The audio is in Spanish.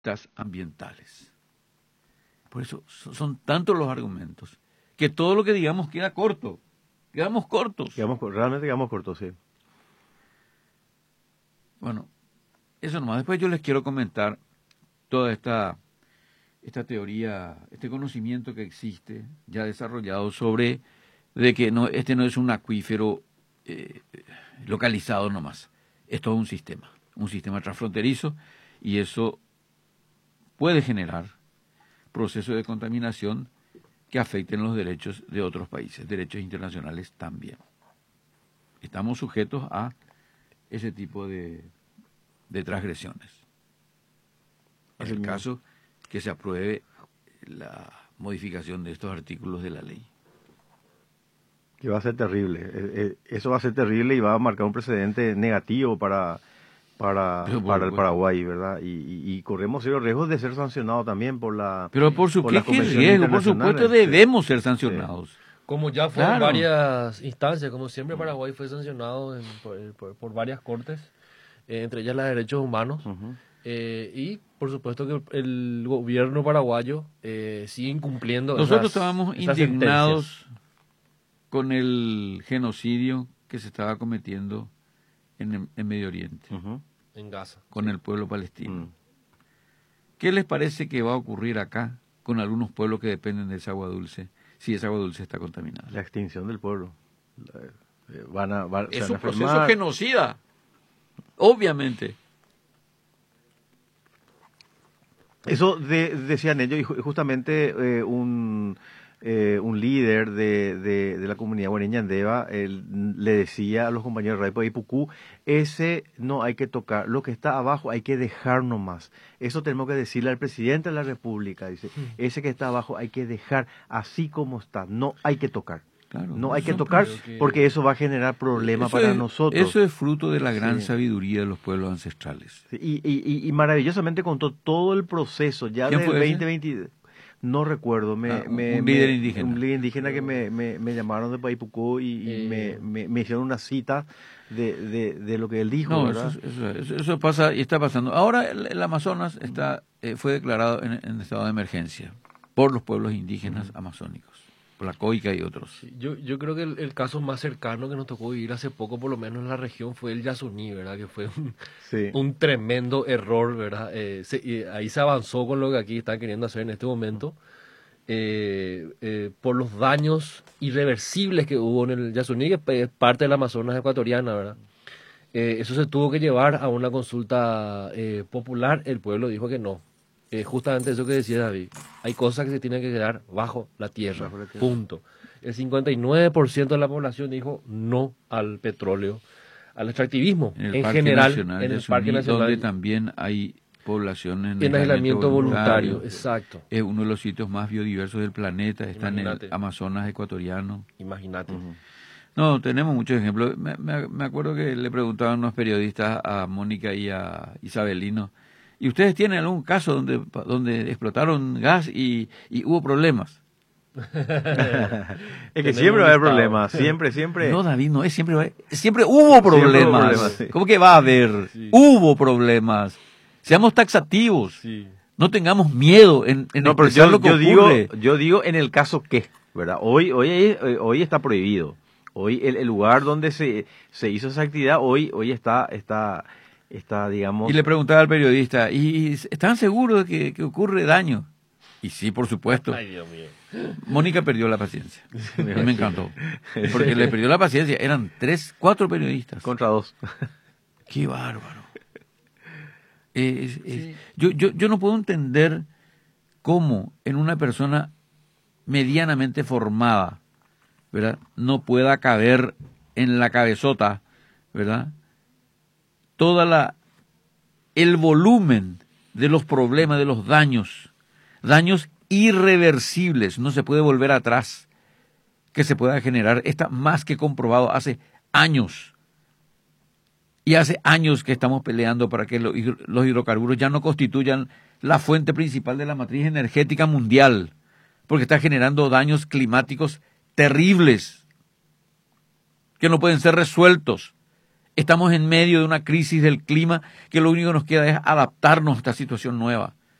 ambientales. Por eso son tantos los argumentos que todo lo que digamos queda corto. Quedamos cortos. Realmente quedamos cortos, sí. Bueno, eso nomás. Después yo les quiero comentar toda esta teoría, este conocimiento que existe ya desarrollado sobre de que este no es un acuífero localizado nomás. Esto es un sistema transfronterizo, y eso puede generar procesos de contaminación que afecten los derechos de otros países, derechos internacionales también. Estamos sujetos a ese tipo de transgresiones. En el caso que se apruebe la modificación de estos artículos de la ley. Que va a ser terrible. Eso va a ser terrible y va a marcar un precedente negativo para el Paraguay, ¿verdad? Y corremos serios riesgos de ser sancionados también por la... Pero por supuesto, ¿qué riesgo? Por supuesto debemos ser sancionados. Sí. Como ya fue en varias instancias, como siempre Paraguay fue sancionado por varias cortes, entre ellas la de derechos humanos. Uh-huh. Y por supuesto que el gobierno paraguayo sigue incumpliendo. Nosotros estábamos indignados con el genocidio que se estaba cometiendo en Medio Oriente, uh-huh, en Gaza, con el pueblo palestino. ¿Qué les parece que va a ocurrir acá con algunos pueblos que dependen de esa agua dulce, si esa agua dulce está contaminada? La extinción del pueblo. Es un proceso genocida, obviamente. Eso decían ellos, y justamente un líder de la comunidad guareña Andeva le decía a los compañeros de Raipo y Pucú, ese no hay que tocar, lo que está abajo hay que dejar nomás. Eso tenemos que decirle al presidente de la República, dice, ese que está abajo hay que dejar así como está, no hay que tocar. Claro, no hay que tocar porque eso va a generar problemas para nosotros. Eso es fruto de la gran sabiduría de los pueblos ancestrales. Sí, y maravillosamente contó todo el proceso ya del 2020. No recuerdo, un líder indígena. Un líder indígena que me llamaron de Paipucó y me hicieron una cita de lo que él dijo. No, ¿verdad? Eso pasa y está pasando. Ahora el Amazonas fue declarado en estado de emergencia por los pueblos indígenas amazónicos, por la Coica y otros. Sí, yo creo que el caso más cercano que nos tocó vivir hace poco, por lo menos en la región, fue el Yasuní, ¿verdad? Que fue un tremendo error, ¿verdad? Ahí se avanzó con lo que aquí están queriendo hacer en este momento, por los daños irreversibles que hubo en el Yasuní, que es parte del Amazonas ecuatoriana, ¿verdad? Eso se tuvo que llevar a una consulta popular. El pueblo dijo que no. Justamente eso que decía David, hay cosas que se tienen que quedar bajo la tierra, punto. El 59% de la población dijo no al petróleo, al extractivismo en general, en el Parque Nacional, donde también hay poblaciones en aislamiento voluntario, exacto. Es uno de los sitios más biodiversos del planeta, está en el Amazonas ecuatoriano. Imagínate. No, tenemos muchos ejemplos. Me acuerdo que le preguntaban unos periodistas a Mónica y a Isabelino, ¿y ustedes tienen algún caso donde explotaron gas y hubo problemas? Es que siempre va a haber problemas, siempre. No, David, no es siempre hubo problemas. Sí. ¿Cómo que va a haber? Sí. Hubo problemas. Seamos taxativos. Sí. No tengamos miedo en expresar lo que ocurre. Yo digo en el caso que, ¿verdad? Hoy está prohibido. Hoy el lugar donde se hizo esa actividad hoy está, digamos... Y le preguntaba al periodista, ¿y están seguros de que ocurre daño? Y sí, por supuesto. Ay, Dios mío. Mónica perdió la paciencia. A mí me encantó. Porque le perdió la paciencia. Eran 4 periodistas. Contra 2. Qué bárbaro. Yo no puedo entender cómo en una persona medianamente formada, ¿verdad?, no pueda caber en la cabezota, ¿verdad?, el volumen de los problemas, de los daños irreversibles, no se puede volver atrás, que se pueda generar. Está más que comprobado hace años. Y hace años que estamos peleando para que los hidrocarburos ya no constituyan la fuente principal de la matriz energética mundial, porque está generando daños climáticos terribles que no pueden ser resueltos. Estamos en medio de una crisis del clima que lo único que nos queda es adaptarnos a esta situación nueva.